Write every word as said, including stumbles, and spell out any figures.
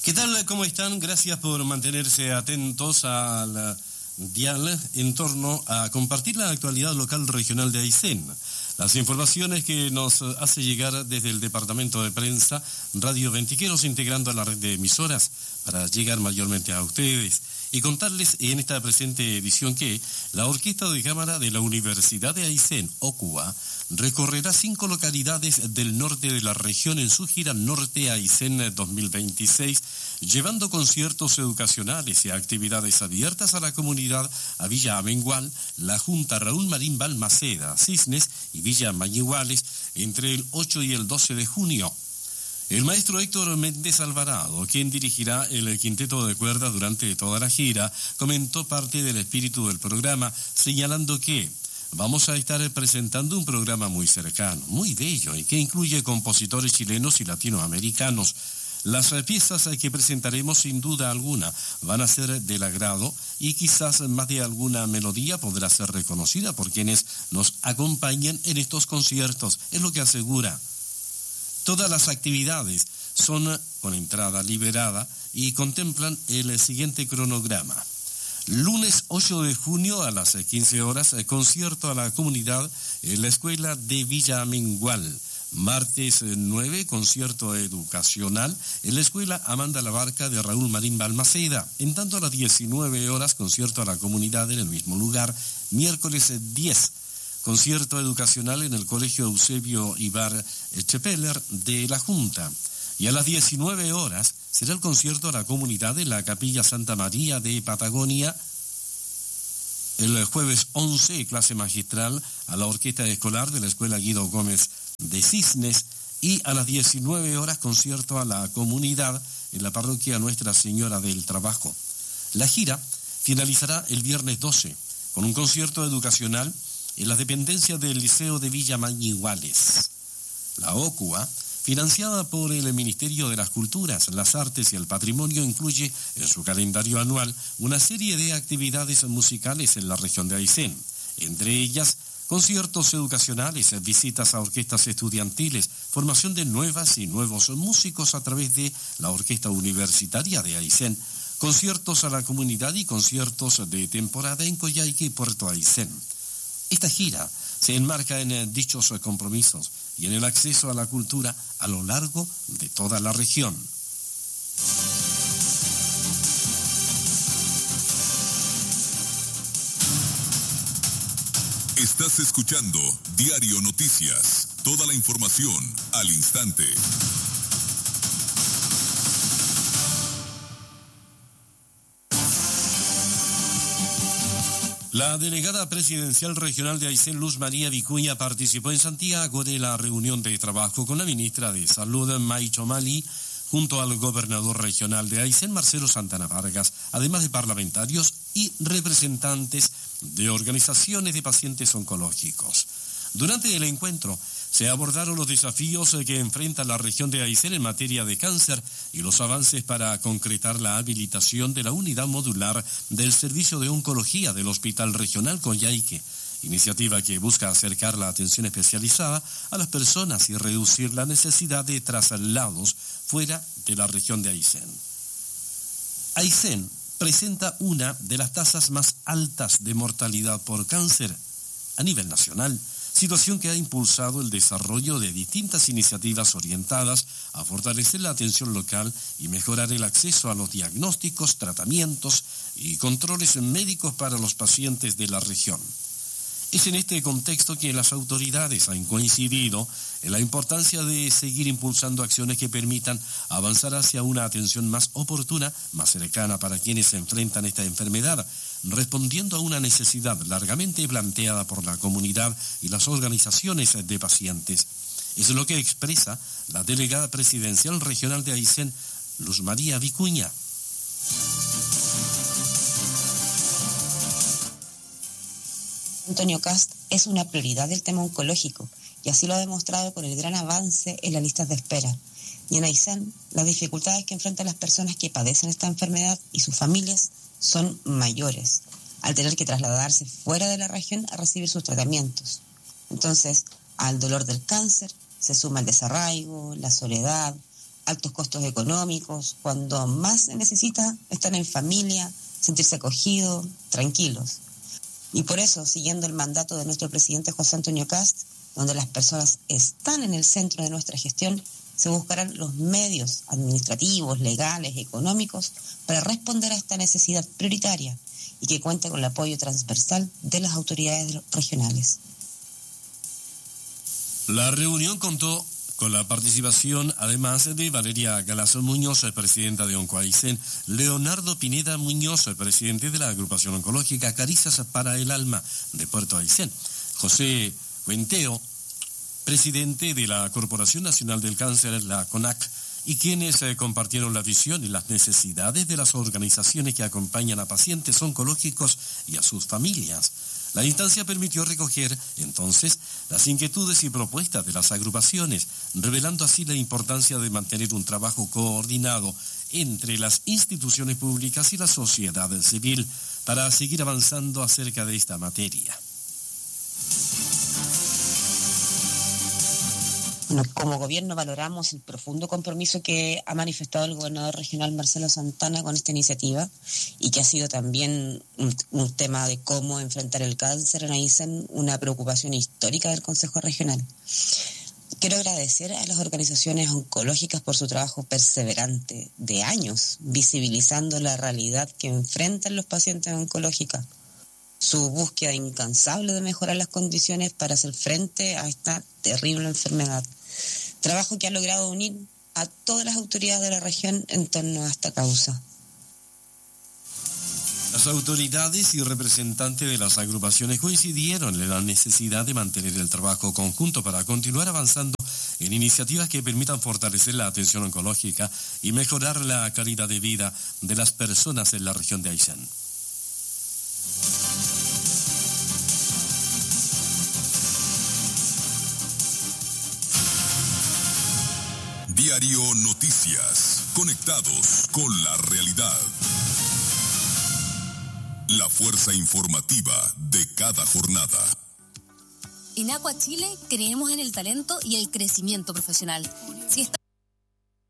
¿Qué tal? ¿Cómo están? Gracias por mantenerse atentos al dial en torno a compartir la actualidad local regional de Aysén. Las informaciones que nos hace llegar desde el Departamento de Prensa, Radio Ventiqueros, integrando a la red de emisoras para llegar mayormente a ustedes. Y contarles en esta presente edición que la Orquesta de Cámara de la Universidad de Aysén, OCUA, recorrerá cinco localidades del norte de la región en su gira Norte Aysén dos mil veintiséis, llevando conciertos educacionales y actividades abiertas a la comunidad a Villa Amengual, La Junta Raúl Marín Balmaceda, Cisnes y Villa Mañiguales entre el ocho y el doce de junio. El maestro Héctor Méndez Alvarado, quien dirigirá el quinteto de cuerda durante toda la gira, comentó parte del espíritu del programa, señalando que vamos a estar presentando un programa muy cercano, muy bello y que incluye compositores chilenos y latinoamericanos. Las piezas que presentaremos sin duda alguna van a ser del agrado y quizás más de alguna melodía podrá ser reconocida por quienes nos acompañen en estos conciertos, es lo que asegura. Todas las actividades son con entrada liberada y contemplan el siguiente cronograma. Lunes ocho de junio a las quince horas, concierto a la comunidad en la Escuela de Villa Amengual. Martes nueve, concierto educacional en la Escuela Amanda Labarca de Raúl Marín Balmaceda. En tanto a las diecinueve horas, concierto a la comunidad en el mismo lugar. Miércoles diez, concierto educacional en el Colegio Eusebio Ibar Chepeler de La Junta. Y a las diecinueve horas será el concierto a la comunidad en la Capilla Santa María de Patagonia. El jueves once, clase magistral a la orquesta escolar de la Escuela Guido Gómez de Cisnes. Y a las diecinueve horas, concierto a la comunidad en la parroquia Nuestra Señora del Trabajo. La gira finalizará el viernes doce con un concierto educacional en las dependencias del Liceo de Villa Mañiguales. La OCUA, financiada por el Ministerio de las Culturas, las Artes y el Patrimonio, incluye en su calendario anual una serie de actividades musicales en la región de Aysén, entre ellas conciertos educacionales, visitas a orquestas estudiantiles, formación de nuevas y nuevos músicos a través de la Orquesta Universitaria de Aysén, conciertos a la comunidad y conciertos de temporada en Coyhaique y Puerto Aysén. Esta gira se enmarca en dichos compromisos y en el acceso a la cultura a lo largo de toda la región. Estás escuchando Diario Noticias, toda la información al instante. La delegada presidencial regional de Aysén, Luz María Vicuña, participó en Santiago de la reunión de trabajo con la ministra de Salud, May Chomali, junto al gobernador regional de Aysén, Marcelo Santana Vargas, además de parlamentarios y representantes de organizaciones de pacientes oncológicos. Durante el encuentro se abordaron los desafíos que enfrenta la región de Aysén en materia de cáncer y los avances para concretar la habilitación de la unidad modular del Servicio de Oncología del Hospital Regional Coyhaique, iniciativa que busca acercar la atención especializada a las personas y reducir la necesidad de traslados fuera de la región de Aysén. Aysén presenta una de las tasas más altas de mortalidad por cáncer a nivel nacional, situación que ha impulsado el desarrollo de distintas iniciativas orientadas a fortalecer la atención local y mejorar el acceso a los diagnósticos, tratamientos y controles médicos para los pacientes de la región. Es en este contexto que las autoridades han coincidido en la importancia de seguir impulsando acciones que permitan avanzar hacia una atención más oportuna, más cercana para quienes se enfrentan a esta enfermedad, respondiendo a una necesidad largamente planteada por la comunidad y las organizaciones de pacientes. Es lo que expresa la delegada presidencial regional de Aysén, Luz María Vicuña. Antonio Kast es una prioridad del tema oncológico y así lo ha demostrado con el gran avance en las listas de espera. Y en Aysén, las dificultades que enfrentan las personas que padecen esta enfermedad y sus familias son mayores, al tener que trasladarse fuera de la región a recibir sus tratamientos. Entonces, al dolor del cáncer se suma el desarraigo, la soledad, altos costos económicos, cuando más se necesita estar en familia, sentirse acogidos, tranquilos. Y por eso, siguiendo el mandato de nuestro presidente José Antonio Kast, donde las personas están en el centro de nuestra gestión, se buscarán los medios administrativos, legales, económicos para responder a esta necesidad prioritaria y que cuente con el apoyo transversal de las autoridades regionales. La reunión contó con la participación, además de Valeria Galazo Muñoz, presidenta de OncoAICEN, Leonardo Pineda Muñoz, presidente de la agrupación oncológica Caricias para el Alma de Puerto Aysén, José Huenteo, presidente de la Corporación Nacional del Cáncer, la CONAC, y quienes eh, compartieron la visión y las necesidades de las organizaciones que acompañan a pacientes oncológicos y a sus familias. La instancia permitió recoger, entonces, las inquietudes y propuestas de las agrupaciones, revelando así la importancia de mantener un trabajo coordinado entre las instituciones públicas y la sociedad civil para seguir avanzando acerca de esta materia. Bueno, como gobierno valoramos el profundo compromiso que ha manifestado el gobernador regional Marcelo Santana con esta iniciativa y que ha sido también un, un tema de cómo enfrentar el cáncer en Aysén, una preocupación histórica del Consejo Regional. Quiero agradecer a las organizaciones oncológicas por su trabajo perseverante de años, visibilizando la realidad que enfrentan los pacientes oncológicos, su búsqueda incansable de mejorar las condiciones para hacer frente a esta terrible enfermedad. Trabajo que ha logrado unir a todas las autoridades de la región en torno a esta causa. Las autoridades y representantes de las agrupaciones coincidieron en la necesidad de mantener el trabajo conjunto para continuar avanzando en iniciativas que permitan fortalecer la atención oncológica y mejorar la calidad de vida de las personas en la región de Aysén. Diario Noticias, conectados con la realidad. La fuerza informativa de cada jornada. En Aqua Chile creemos en el talento y el crecimiento profesional. Si está